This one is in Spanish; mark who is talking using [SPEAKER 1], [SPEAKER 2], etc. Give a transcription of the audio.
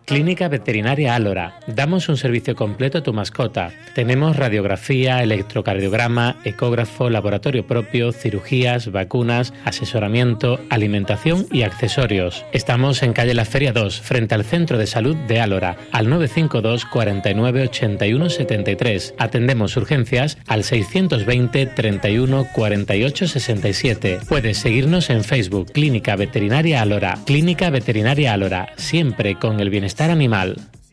[SPEAKER 1] Clínica Veterinaria Álora. Damos un servicio completo a tu mascota. Tenemos radiografía, electrocardiograma, ecógrafo, laboratorio propio, cirugías, vacunas, asesoramiento, alimentación y accesorios. Estamos en calle La Feria 2, frente al Centro de Salud de Álora, al 952 49 81 73. Atendemos urgencias al 620 31 48 67. Puedes seguirnos en Facebook, Clínica Veterinaria Álora. Clínica Veterinaria Álora, siempre con el bienestar animal.